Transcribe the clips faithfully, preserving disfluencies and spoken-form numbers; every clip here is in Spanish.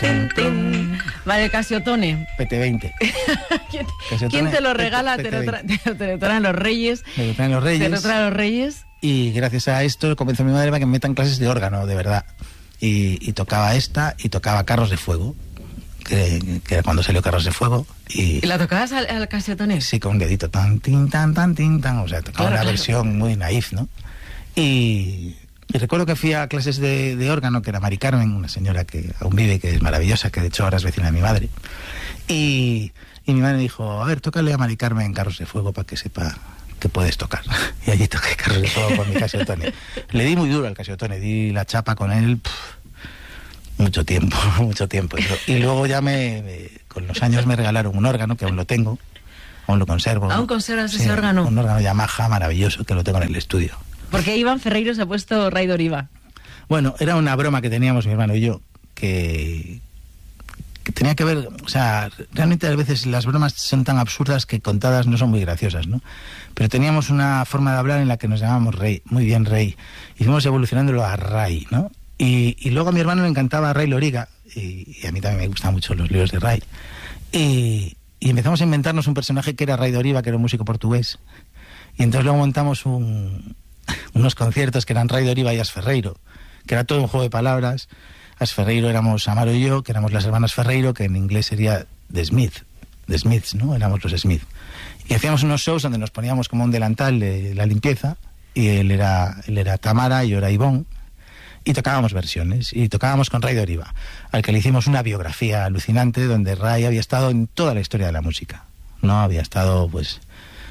tin, tin. Vale, el Casiotone. P T veinte. ¿Quién, Casiotone, ¿Quién te lo regala? P T Te lo, tra- veinte. te lo traen los Reyes. Me lo traen los Reyes. Te lo traen los Reyes. Y gracias a esto convenció a mi madre para que me metan clases de órgano, de verdad. Y, y tocaba esta y tocaba Carros de Fuego, que, que era cuando salió Carros de Fuego. Y, ¿Y la tocabas al, al Casiotone? sí, con un dedito tan, tin, tan, tan, tin, tan. O sea, tocaba Claro, una claro. versión muy naif, ¿no? Y, y recuerdo que fui a clases de, de órgano, que era Mari Carmen, una señora que aún vive, que es maravillosa, que de hecho ahora es vecina de mi madre. Y, y mi madre me dijo, a ver, tócale a Mari Carmen Carros de Fuego para que sepa que puedes tocar. Y allí toqué Carros de Fuego con mi Casiotone. Le di muy duro al Casiotone, di la chapa con él pff, mucho tiempo, mucho tiempo. Y, lo- y luego ya me, me- con los años me regalaron un órgano, que aún lo tengo, aún lo conservo. ¿Aún conservas Sí, ese órgano? Un órgano Yamaha maravilloso, que lo tengo en el estudio. Porque Iván Ferreiro se ha puesto Ray Doriva. Bueno, era una broma que teníamos mi hermano y yo, que, que tenía que ver, o sea, realmente a veces las bromas son tan absurdas que contadas no son muy graciosas, ¿no? Pero teníamos una forma de hablar en la que nos llamábamos Rey, muy bien Rey, y fuimos evolucionándolo a Ray, ¿no? Y, y luego a mi hermano le encantaba Ray Loriga, y, y a mí también me gustan mucho los libros de Ray, y, y empezamos a inventarnos un personaje que era Ray Doriva, que era un músico portugués, y entonces luego montamos un, unos conciertos que eran Ray Doriva y As Ferreiro, que era todo un juego de palabras. As Ferreiro éramos Amaro y yo, que éramos las hermanas Ferreiro, que en inglés sería The Smith, The Smiths, ¿no? Éramos los Smith. Y hacíamos unos shows donde nos poníamos como un delantal de la limpieza, y él era, él era Tamara y yo era Ivonne, y tocábamos versiones, y tocábamos con Ray Doriva, al que le hicimos una biografía alucinante donde Ray había estado en toda la historia de la música, ¿no? Había estado, pues...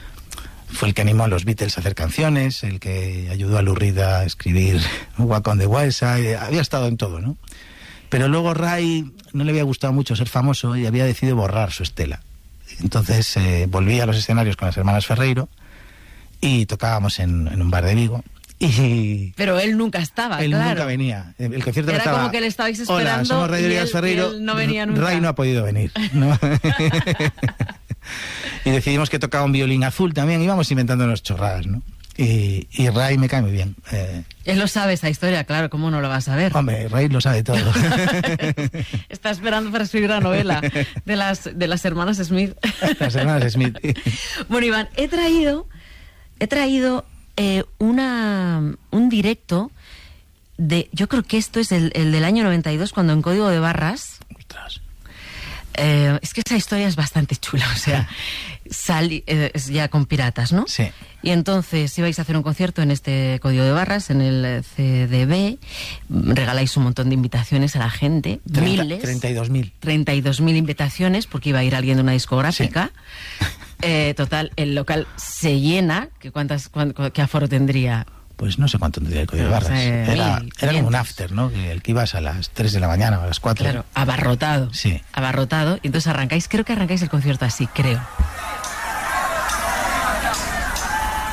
Fue el que animó a los Beatles a hacer canciones, el que ayudó a Lou Reed a escribir Walk on the Wild Side, había estado en todo, ¿no? Pero luego Ray no le había gustado mucho ser famoso y había decidido borrar su estela. Entonces eh, volví a los escenarios con las hermanas Ferreiro y tocábamos en, en un bar de Vigo. Y Pero él nunca estaba, él claro. nunca venía. El el concierto Era estaba, como que le estabais Hola, esperando somos Ray y Doriva él- Ferreiro. y él no venía nunca. Ray no ha podido venir, ¿no? Y decidimos que tocaba un violín azul también. Íbamos inventándonos chorradas, ¿no? Y, y Ray me cae muy bien. Eh, Él lo sabe esa historia, claro, ¿cómo no lo vas a ver? hombre, Ray lo sabe todo. Está esperando para escribir la novela de las, de las hermanas Smith. Las hermanas Smith. Bueno, Iván, he traído, he traído eh, una, un directo de, yo creo que esto es el, el del año noventa y dos, cuando en Código de Barras, Ostras. eh, es que esa historia es bastante chula, o sea, sali, eh, es ya con piratas, ¿no? Sí. Y entonces ibais a hacer un concierto en este Código de Barras, en el C D B, regaláis un montón de invitaciones a la gente, miles. treinta y dos mil. treinta y dos mil invitaciones, porque iba a ir alguien de una discográfica. Sí. Eh, total, el local se llena. ¿Qué, cuántas, cuán- ¿Qué aforo tendría? Pues no sé cuánto tendría el Código de No Barras. sé, Era, mil, era como un quinientos. after, ¿no? Que el que ibas a las tres de la mañana o a las cuatro. Claro, abarrotado. Sí. Abarrotado. Y entonces arrancáis, creo que arrancáis el concierto así, creo.